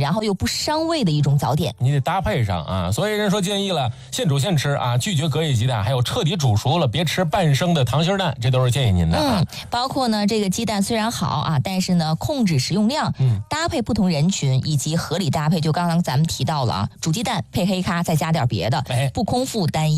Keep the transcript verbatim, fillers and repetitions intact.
然后又不伤胃的一种早点。 你得搭配上啊，所以人说建议了，现煮现吃啊，拒绝隔夜鸡蛋，还有彻底煮熟了，别吃半生的溏心蛋，这都是建议您的啊。 嗯，包括呢，这个鸡蛋虽然好啊，但是呢，控制食用量， 嗯， 搭配不同人群以及合理搭配，就刚刚咱们提到了啊，煮鸡蛋配黑咖，再加点别的， 哎， 不空腹单一。